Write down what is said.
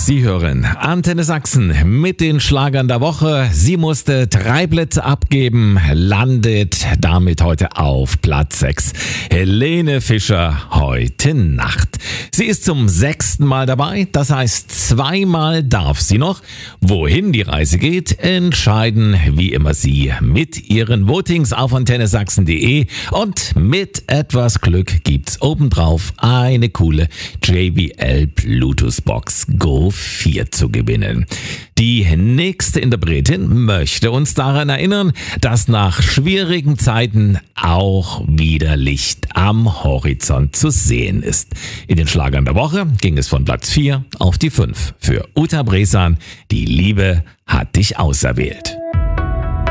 Sie hören Antenne Sachsen mit den Schlagern der Woche. Sie musste 3 Plätze abgeben, landet damit heute auf Platz 6. Helene Fischer heute Nacht. Sie ist zum 6. Mal dabei, das heißt 2-mal darf sie noch. Wohin die Reise geht, entscheiden wie immer Sie mit Ihren Votings auf antennesachsen.de und mit etwas Glück gibt's obendrauf eine coole JBL Bluetooth Box Go 4 zu gewinnen. Die nächste Interpretin möchte uns daran erinnern, dass nach schwierigen Zeiten auch wieder Licht am Horizont zu sehen ist. In den Schlagern der Woche ging es von Platz 4 auf die 5 für Uta Bresan. Die Liebe hat dich auserwählt.